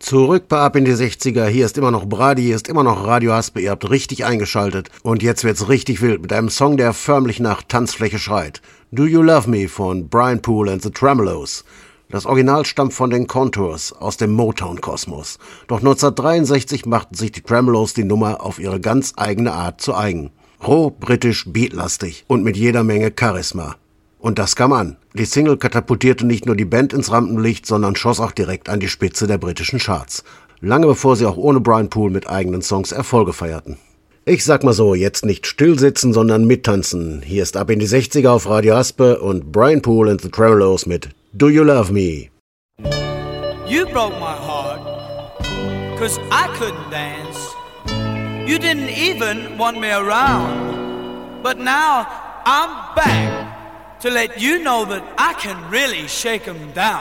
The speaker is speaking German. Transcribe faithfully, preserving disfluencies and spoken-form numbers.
Zurück bei Ab in die sechziger, hier ist immer noch Brady, hier ist immer noch Radio Haspe, ihr habt richtig eingeschaltet und jetzt wird's richtig wild mit einem Song, der förmlich nach Tanzfläche schreit. Do You Love Me von Brian Poole and the Tremeloes. Das Original stammt von den Contours aus dem Motown-Kosmos. Doch neunzehnhundertdreiundsechzig machten sich die Tremeloes die Nummer auf ihre ganz eigene Art zu eigen. Roh, britisch, beatlastig und mit jeder Menge Charisma. Und das kam an. Die Single katapultierte nicht nur die Band ins Rampenlicht, sondern schoss auch direkt an die Spitze der britischen Charts. Lange bevor sie auch ohne Brian Poole mit eigenen Songs Erfolge feierten. Ich sag mal so, jetzt nicht stillsitzen, sondern mittanzen. Hier ist Ab in die sechziger auf Radio Haspe und Brian Poole and the Tremeloes mit Do You Love Me? You broke my heart, 'cause I couldn't dance. You didn't even want me around. But now I'm back to let you know that I can really shake 'em down.